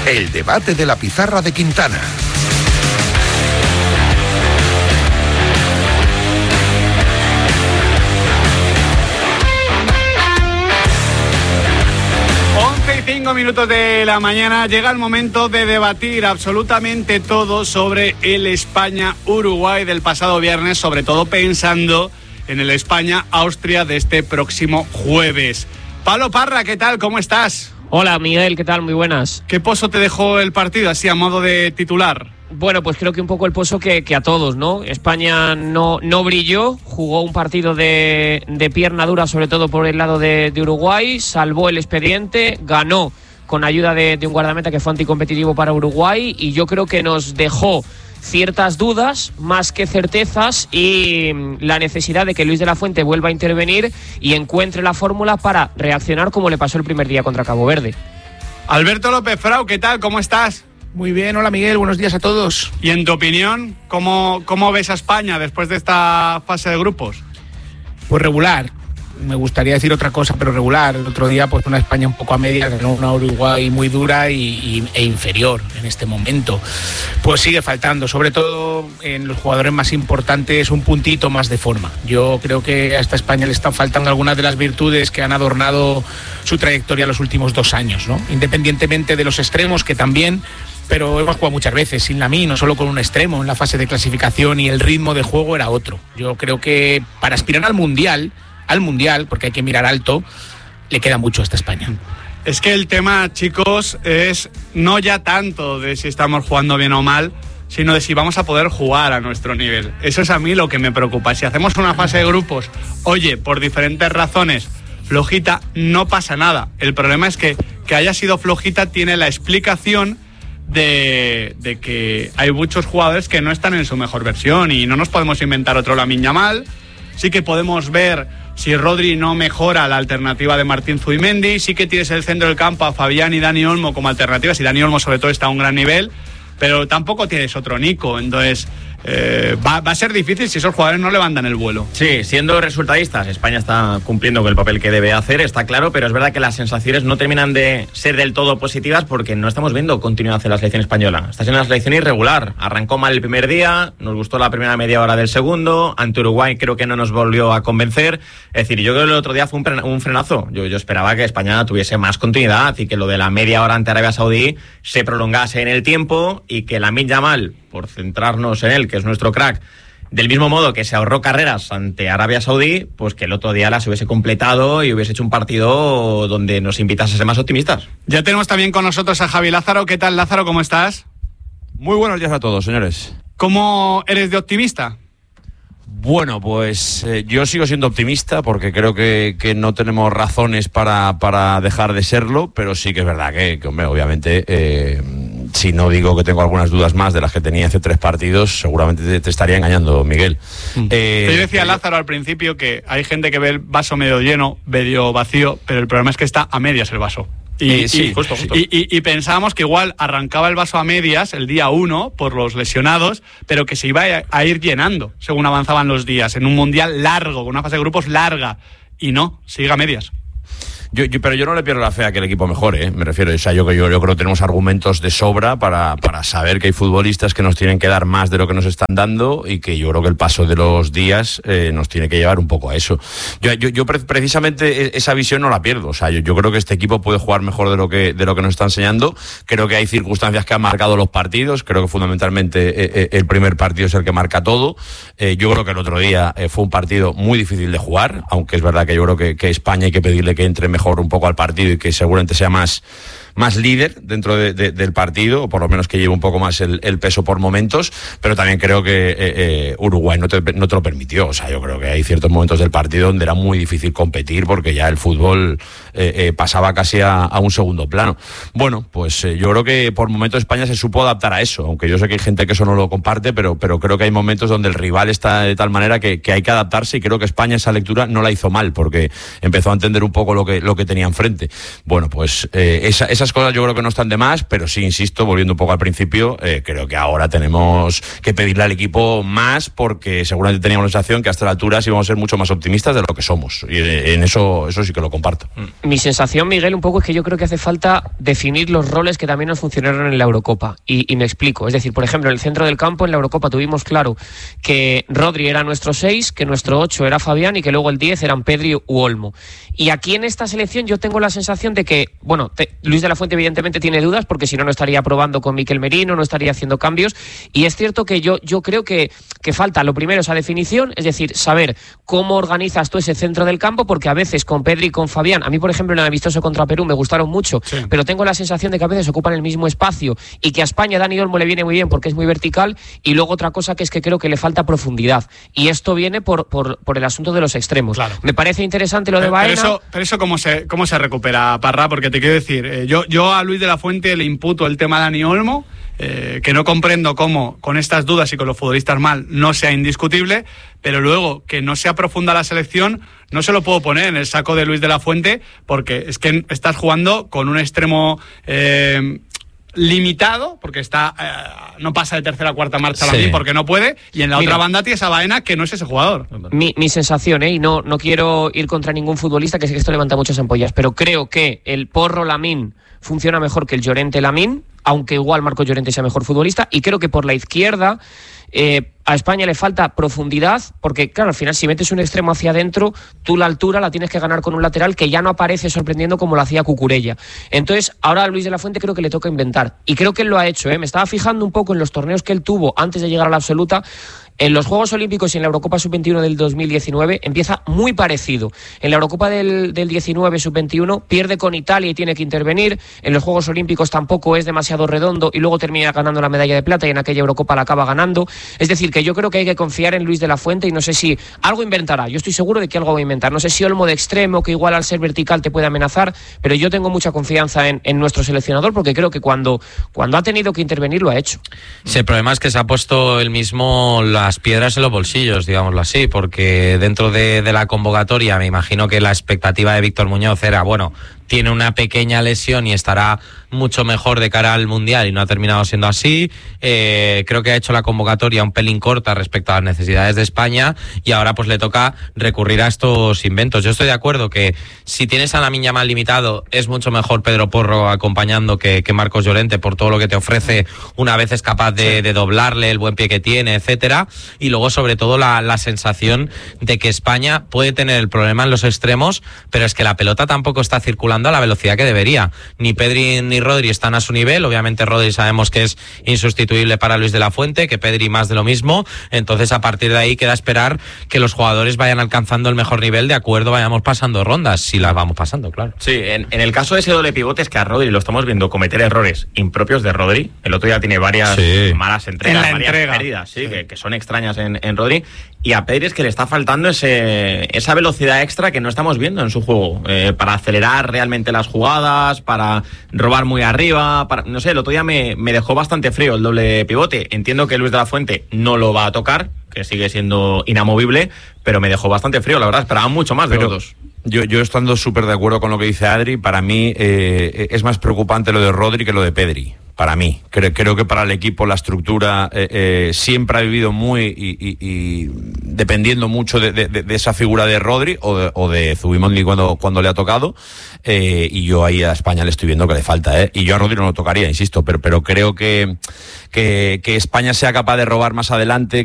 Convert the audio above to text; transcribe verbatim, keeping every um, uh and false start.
El debate de la pizarra de Quintana. Cinco minutos de la mañana, llega el momento de debatir absolutamente todo sobre el España-Uruguay del pasado viernes, sobre todo pensando en el España-Austria de este próximo jueves. Pablo Parra, ¿qué tal? ¿Cómo estás? Hola Miguel, ¿qué tal? Muy buenas. ¿Qué pozo te dejó el partido así a modo de titular? Bueno, pues creo que un poco el pozo que, que a todos, ¿no? España no, no brilló, jugó un partido de, de pierna dura, sobre todo por el lado de, de Uruguay, salvó el expediente, ganó con ayuda de, de un guardameta que fue anticompetitivo para Uruguay, y yo creo que nos dejó ciertas dudas más que certezas, y la necesidad de que Luis de la Fuente vuelva a intervenir y encuentre la fórmula para reaccionar como le pasó el primer día contra Cabo Verde. Alberto López Frau, ¿qué tal? ¿Cómo estás? Muy bien, hola Miguel, buenos días a todos. Y en tu opinión, ¿cómo, cómo ves a España después de esta fase de grupos? Pues regular. Me gustaría decir otra cosa, pero regular. El otro día, pues una España un poco a medias, ganó una Uruguay muy dura y, y, e inferior en este momento. Pues sigue faltando, sobre todo en los jugadores más importantes, un puntito más de forma. Yo creo que a esta España le están faltando algunas de las virtudes que han adornado su trayectoria los últimos dos años, ¿no? Independientemente de los extremos, que también, pero hemos jugado muchas veces sin Lamine, no solo con un extremo en la fase de clasificación, y el ritmo de juego era otro. Yo creo que para aspirar al Mundial, al Mundial, porque hay que mirar alto, le queda mucho a esta España. Es que el tema, chicos, es no ya tanto de si estamos jugando bien o mal, sino de si vamos a poder jugar a nuestro nivel. Eso es a mí lo que me preocupa. Si hacemos una fase de grupos, oye, por diferentes razones, flojita, no pasa nada. El problema es que que haya sido flojita tiene la explicación de, de que hay muchos jugadores que no están en su mejor versión, y no nos podemos inventar otro Lamine Yamal. Sí que podemos ver si Rodri no mejora la alternativa de Martín Zubimendi. Sí que tienes el centro del campo a Fabián y Dani Olmo como alternativas, y Dani Olmo sobre todo está a un gran nivel, pero tampoco tienes otro Nico. Entonces eh, va, va a ser difícil si esos jugadores no levantan el vuelo. Sí, siendo resultadistas, España está cumpliendo con el papel que debe hacer, está claro, pero es verdad que las sensaciones no terminan de ser del todo positivas, porque no estamos viendo continuidad en la selección española. Está siendo una selección irregular. Arrancó mal el primer día, nos gustó la primera media hora del segundo, ante Uruguay creo que no nos volvió a convencer. Es decir, yo creo que el otro día fue un, un frenazo. Yo, yo esperaba que España tuviese más continuidad y que lo de la media hora ante Arabia Saudí se prolongase en el tiempo, y que Lamine Yamal, por centrarnos en él, que es nuestro crack, del mismo modo que se ahorró carreras ante Arabia Saudí, pues que el otro día las hubiese completado y hubiese hecho un partido donde nos invitase a ser más optimistas. Ya tenemos también con nosotros a Javi Lázaro. ¿Qué tal, Lázaro? ¿Cómo estás? Muy buenos días a todos, señores. ¿Cómo eres de optimista? Bueno, pues eh, yo sigo siendo optimista, porque creo que, que no tenemos razones para, para dejar de serlo, pero sí que es verdad que, que hombre, obviamente, eh, si no digo que tengo algunas dudas más de las que tenía hace tres partidos, seguramente te, te estaría engañando, Miguel. Mm. Eh, Yo decía, Lázaro, al principio que hay gente que ve el vaso medio lleno, medio vacío, pero el problema es que está a medias el vaso. Y, eh, sí, y, justo, justo. Y, y, y pensábamos que igual arrancaba el vaso a medias el día uno por los lesionados, pero que se iba a, a ir llenando según avanzaban los días, en un mundial largo, con una fase de grupos larga, y no, sigue a medias. Yo, yo, pero yo no le pierdo la fe a que el equipo mejore, ¿eh? Me refiero. O sea, yo, yo, yo creo que tenemos argumentos de sobra para, para saber que hay futbolistas que nos tienen que dar más de lo que nos están dando, y que yo creo que el paso de los días eh, nos tiene que llevar un poco a eso. Yo, yo, yo pre- precisamente esa visión no la pierdo. O sea, yo, yo creo que este equipo puede jugar mejor de lo que de lo que nos está enseñando. Creo que hay circunstancias que han marcado los partidos. Creo que fundamentalmente eh, eh, el primer partido es el que marca todo. Eh, yo creo que el otro día eh, fue un partido muy difícil de jugar, aunque es verdad que yo creo que, que España hay que pedirle que entre mejor un poco al partido y que seguramente sea más, más líder dentro de, de, del partido, o por lo menos que lleve un poco más el, el peso por momentos, pero también creo que eh, eh, Uruguay no te, no te lo permitió. O sea, yo creo que hay ciertos momentos del partido donde era muy difícil competir, porque ya el fútbol eh, eh, pasaba casi a, a un segundo plano. Bueno, pues eh, yo creo que por momentos España se supo adaptar a eso, aunque yo sé que hay gente que eso no lo comparte, pero, pero creo que hay momentos donde el rival está de tal manera que, que hay que adaptarse, y creo que España esa lectura no la hizo mal, porque empezó a entender un poco lo que, lo que tenía enfrente. Bueno, pues eh, esa, esa esas cosas yo creo que no están de más, pero sí, insisto, volviendo un poco al principio, eh, creo que ahora tenemos que pedirle al equipo más, porque seguramente teníamos la sensación que hasta la altura sí vamos a ser mucho más optimistas de lo que somos, y en eso, eso sí que lo comparto. Mi sensación, Miguel, un poco es que yo creo que hace falta definir los roles que también nos funcionaron en la Eurocopa, y, y me explico, es decir, por ejemplo, en el centro del campo en la Eurocopa tuvimos claro que Rodri era nuestro seis, que nuestro ocho era Fabián y que luego el diez eran Pedri u Olmo. Y aquí en esta selección yo tengo la sensación de que, bueno, te, Luis de la Fuente evidentemente tiene dudas, porque si no, no estaría probando con Mikel Merino, no estaría haciendo cambios, y es cierto que yo, yo creo que, que falta, lo primero, esa definición, es decir, saber cómo organizas tú ese centro del campo, porque a veces con Pedri y con Fabián, a mí por ejemplo en el amistoso contra Perú me gustaron mucho, sí. pero tengo la sensación de que a veces ocupan el mismo espacio, y que a España Dani Olmo le viene muy bien porque es muy vertical, y luego otra cosa que es que creo que le falta profundidad, y esto viene por, por, por el asunto de los extremos. Claro. Me parece interesante lo de Baena. Pero eso, pero eso ¿cómo se, cómo se recupera, Parra? Porque te quiero decir, eh, yo, yo a Luis de la Fuente le imputo el tema de Dani Olmo, eh, que no comprendo cómo con estas dudas y con los futbolistas mal no sea indiscutible, pero luego que no sea profunda la selección no se lo puedo poner en el saco de Luis de la Fuente, porque es que estás jugando con un extremo eh, limitado, porque está eh, no pasa de tercera a cuarta marcha sí. a mí porque no puede, y en la Mira, otra banda tienes a Baena, que no es ese jugador. Mi, mi sensación, ¿eh? y no, no quiero ir contra ningún futbolista, que sé que esto levanta muchas ampollas, pero creo que el Porro Lamín funciona mejor que el Llorente Lamín, aunque igual Marcos Llorente sea mejor futbolista, y creo que por la izquierda eh, a España le falta profundidad, porque claro, al final si metes un extremo hacia adentro, tú la altura la tienes que ganar con un lateral que ya no aparece sorprendiendo como lo hacía Cucurella. Entonces ahora a Luis de la Fuente creo que le toca inventar, y creo que él lo ha hecho, ¿eh? Me estaba fijando un poco en los torneos que él tuvo antes de llegar a la absoluta. En los Juegos Olímpicos y en la Eurocopa sub veintiuno del dos mil diecinueve empieza muy parecido. En la Eurocopa del, del diecinueve sub veintiuno pierde con Italia y tiene que intervenir. En los Juegos Olímpicos tampoco es demasiado redondo y luego termina ganando la medalla de plata, y en aquella Eurocopa la acaba ganando. Es decir, que yo creo que hay que confiar en Luis de la Fuente, y no sé si algo inventará. Yo estoy seguro de que algo va a inventar. No sé si Olmo de extremo, que igual al ser vertical te puede amenazar, pero yo tengo mucha confianza en, en nuestro seleccionador, porque creo que cuando, cuando ha tenido que intervenir lo ha hecho. Sí, el problema es que se ha puesto él mismo las piedras en los bolsillos, digámoslo así, porque dentro de, de la convocatoria me imagino que la expectativa de Víctor Muñoz era, bueno, tiene una pequeña lesión y estará mucho mejor de cara al Mundial, y no ha terminado siendo así. Eh, creo que ha hecho la convocatoria un pelín corta respecto a las necesidades de España, y ahora pues le toca recurrir a estos inventos. Yo estoy de acuerdo que si tienes a Lamine Yamal limitado, es mucho mejor Pedro Porro acompañando que, que Marcos Llorente, por todo lo que te ofrece una vez es capaz de, de doblarle, el buen pie que tiene, etcétera. Y luego sobre todo la, la sensación de que España puede tener el problema en los extremos, pero es que la pelota tampoco está circulando a la velocidad que debería. Ni Pedri ni Rodri están a su nivel. Obviamente Rodri sabemos que es insustituible para Luis de la Fuente, que Pedri más de lo mismo. Entonces a partir de ahí queda esperar que los jugadores vayan alcanzando el mejor nivel de acuerdo, vayamos pasando rondas, si las vamos pasando, claro. Sí, en, en el caso de ese doble pivote es que a Rodri lo estamos viendo cometer errores impropios de Rodri. El otro día tiene varias sí. malas entregas, en la varias entrega. pérdidas, sí, sí. Que, que son extrañas en, en Rodri. Y a Pedri es que le está faltando ese, esa velocidad extra que no estamos viendo en su juego, eh, para acelerar realmente las jugadas, para robar muy arriba, para, no sé, el otro día me, me dejó bastante frío el doble pivote. Entiendo que Luis de la Fuente no lo va a tocar, que sigue siendo inamovible, pero me dejó bastante frío, la verdad, esperaba mucho más de pero... los dos. Yo, yo estando súper de acuerdo con lo que dice Adri, para mí eh, es más preocupante lo de Rodri que lo de Pedri. Para mí, creo, creo que para el equipo la estructura eh, eh, siempre ha vivido muy y, y, y dependiendo mucho de, de, de esa figura de Rodri o de, o de Zubimendi cuando, cuando le ha tocado, eh, y yo ahí a España le estoy viendo que le falta, ¿eh? Y yo a Rodri no lo tocaría, insisto, pero, pero creo que, que, que España sea capaz de robar más adelante,